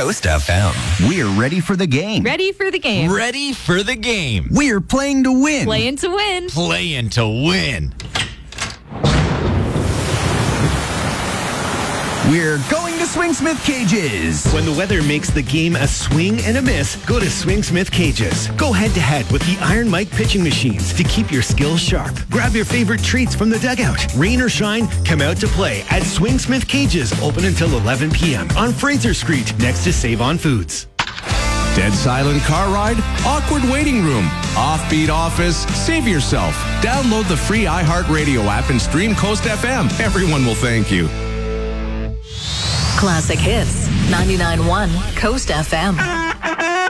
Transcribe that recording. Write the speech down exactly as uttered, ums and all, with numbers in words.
Coast F M. We're ready for the game. Ready for the game. Ready for the game. We're playing to win. Playing to win. Playing to win. We're going to Swing Smith Cages. When the weather makes the game a swing and a miss, go to Swing Smith Cages. Go head-to-head with the Iron Mike pitching machines to keep your skills sharp. Grab your favorite treats from the dugout. Rain or shine, come out to play at Swing Smith Cages, open until eleven p.m. on Fraser Street, next to Save On Foods. Dead silent car ride? Awkward waiting room? Offbeat office? Save yourself. Download the free iHeartRadio app and stream Coast F M. Everyone will thank you. Classic Hits, ninety-nine point one Coast F M.